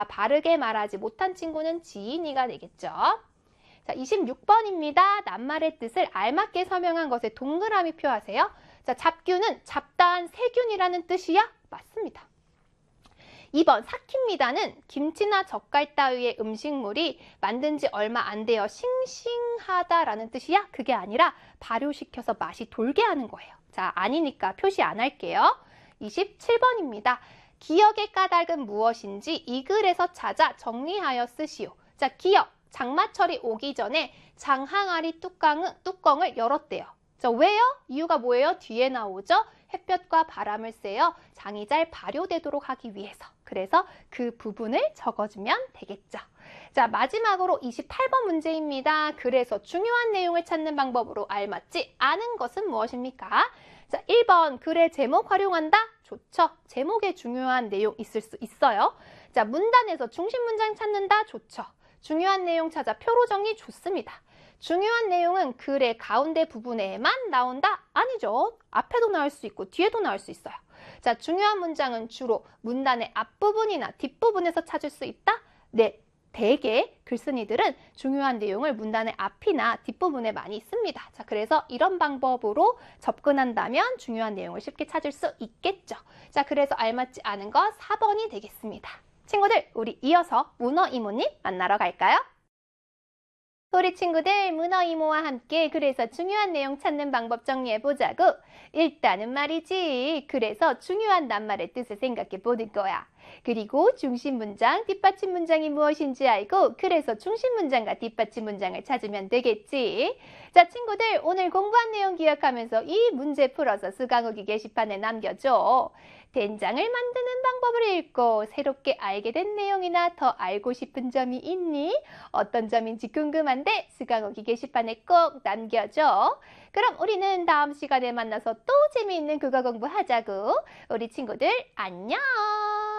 바르게 말하지 못한 친구는 지인이가 되겠죠. 자, 26번입니다. 낱말의 뜻을 알맞게 설명한 것에 동그라미 표하세요. 자, 잡균은 잡다한 세균이라는 뜻이야? 맞습니다. 2번 삭힙니다는 김치나 젓갈 따위의 음식물이 만든 지 얼마 안 되어 싱싱하다라는 뜻이야? 그게 아니라 발효시켜서 맛이 돌게 하는 거예요. 자, 아니니까 표시 안 할게요. 27번입니다. 기역의 까닭은 무엇인지 이 글에서 찾아 정리하여 쓰시오. 자, 기역, 장마철이 오기 전에 장항아리 뚜껑을 열었대요. 자, 왜요? 이유가 뭐예요? 뒤에 나오죠? 햇볕과 바람을 쐬어 장이 잘 발효되도록 하기 위해서. 그래서 그 부분을 적어주면 되겠죠. 자, 마지막으로 28번 문제입니다. 그래서 중요한 내용을 찾는 방법으로 알맞지 않은 것은 무엇입니까? 자, 1번 글의 제목 활용한다? 좋죠. 제목에 중요한 내용 있을 수 있어요. 자, 문단에서 중심 문장 찾는다? 좋죠. 중요한 내용 찾아 표로 정리 좋습니다. 중요한 내용은 글의 가운데 부분에만 나온다? 아니죠. 앞에도 나올 수 있고 뒤에도 나올 수 있어요. 자, 중요한 문장은 주로 문단의 앞부분이나 뒷부분에서 찾을 수 있다? 네, 대개 글쓴이들은 중요한 내용을 문단의 앞이나 뒷부분에 많이 씁니다. 자, 그래서 이런 방법으로 접근한다면 중요한 내용을 쉽게 찾을 수 있겠죠. 자, 그래서 알맞지 않은 거 4번이 되겠습니다. 친구들, 우리 이어서 문어 이모님 만나러 갈까요? 우리 친구들, 문어 이모와 함께 그래서 중요한 내용 찾는 방법 정리해보자고. 일단은 말이지. 그래서 중요한 낱말의 뜻을 생각해보는 거야. 그리고 중심 문장, 뒷받침 문장이 무엇인지 알고 그래서 중심 문장과 뒷받침 문장을 찾으면 되겠지. 자, 친구들, 오늘 공부한 내용 기억하면서 이 문제 풀어서 수강후기 게시판에 남겨줘. 된장을 만드는 방법을 읽고 새롭게 알게 된 내용이나 더 알고 싶은 점이 있니? 어떤 점인지 궁금한데 수강후기 게시판에 꼭 남겨줘. 그럼 우리는 다음 시간에 만나서 또 재미있는 국어 공부하자고. 우리 친구들 안녕!